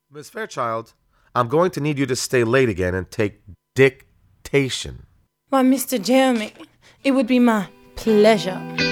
Miss Fairchild, I'm going to need you to stay late again and take dictation. Why, Mr. Jeremy, it would be my pleasure.